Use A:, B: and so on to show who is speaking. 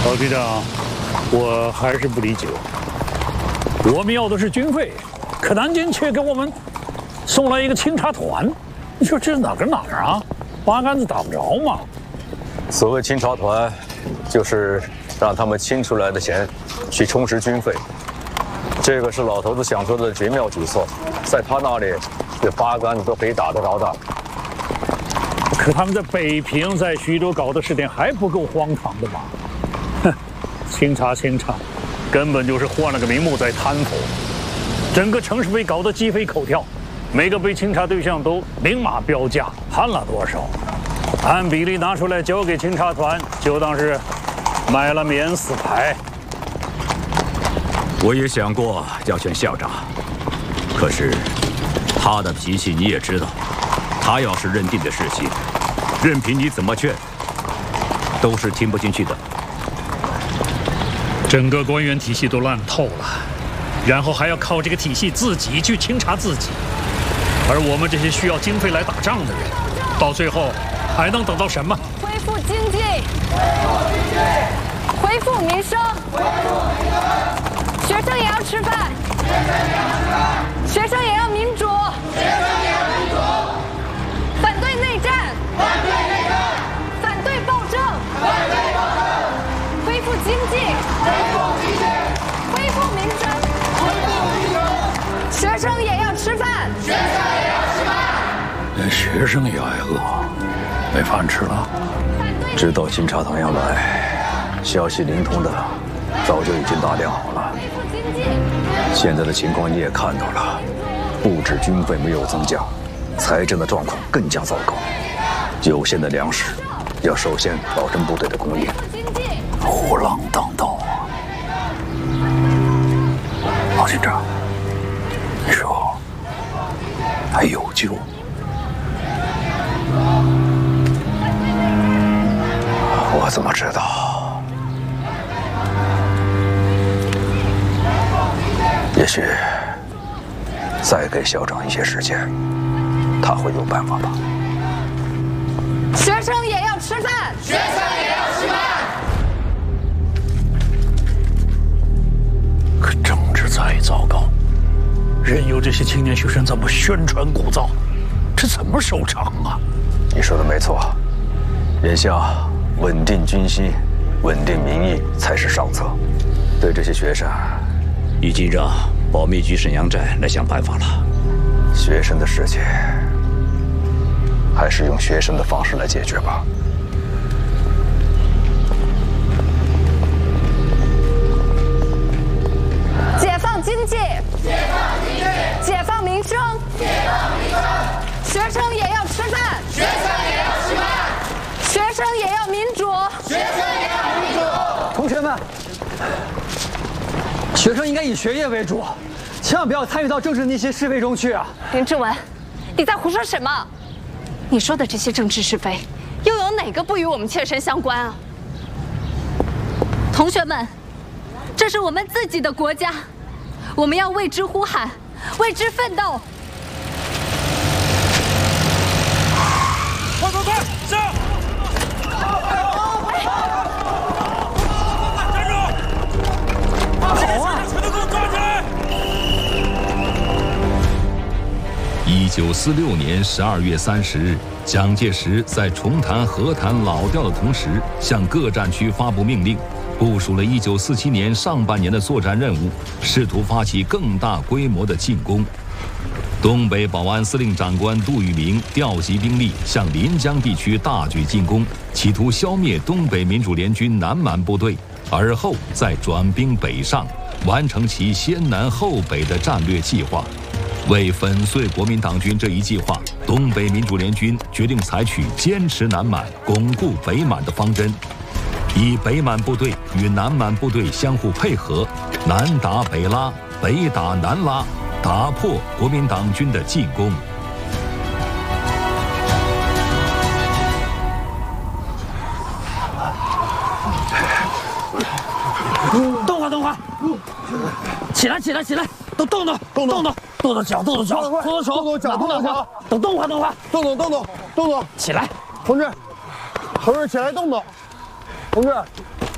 A: 老局长，我还是不理解，我们要的是军费，可南京却给我们送来一个清查团，你说这是哪跟哪儿啊？八竿子打不着嘛。
B: 所谓清查团，就是让他们清出来的钱去充实军费。这个是老头子想出的绝妙举措，在他那里，这八竿子都可以打得着的。
A: 可他们在北平、在徐州搞的事情还不够荒唐的吗？哼，清查，根本就是换了个名目在贪腐。整个城市被搞得鸡飞狗跳，每个被清查对象都明码标价，判了多少，按比例拿出来交给清查团，就当是买了免死牌。
C: 我也想过要劝校长，可是他的脾气你也知道，他要是认定的事情，任凭你怎么劝，都是听不进去的。
A: 整个官员体系都烂透了，然后还要靠这个体系自己去清查自己，而我们这些需要经费来打仗的人，到最后还能等到什么？
D: 恢复经济，恢复民生，学生也要吃饭，学生也要民主，反对内战，反对暴政，恢复经济，恢复民生，学生也要吃饭，
A: 连学生也挨饿，没饭吃了。
B: 知道清查团要来，消息灵通的早就已经打点好了。现在的情况你也看到了，不止军费没有增加，财政的状况更加糟糕。有限的粮食要首先保证部队的供应。
A: 虎狼当道啊！老警长，你说还有救？
B: 我怎么知道？也许再给校长一些时间，他会有办法吧。
D: 学生也要吃饭，
A: 可政治再糟糕，任由这些青年学生怎么宣传鼓噪，这怎么收场啊？
B: 你说的没错，眼下稳定军心、稳定民意才是上策。对这些学生，
C: 已经让保密局沈阳寨来想办法了。
B: 学生的事情，还是用学生的方式来解决吧。
D: 解放经济，解放民生，学生也要吃饭，学生也要民主，
E: 同学们，学生应该以学业为主，千万不要参与到政治那些是非中去啊！
D: 林志文，你在胡说什么？你说的这些政治是非，又有哪个不与我们切身相关啊？同学们，这是我们自己的国家，我们要为之呼喊，为之奋斗。
A: 快上！站住！好啊！全都给我抓起来
F: ！1946年12月30日，蒋介石在重谈和谈老调的同时，向各战区发布命令，部署了1947年上半年的作战任务，试图发起更大规模的进攻。东北保安司令长官杜聿明调集兵力向临江地区大举进攻，企图消灭东北民主联军南满部队，而后再转兵北上，完成其先南后北的战略计划。为粉碎国民党军这一计划，东北民主联军决定采取坚持南满、巩固北满的方针，以北满部队与南满部队相互配合，南打北拉，北打南拉，打破国民党军的进攻。
E: 动会，起来，都动动脚，动动手，都动会，
G: 动动，
E: 起来，
G: 同志，起来动动，同志，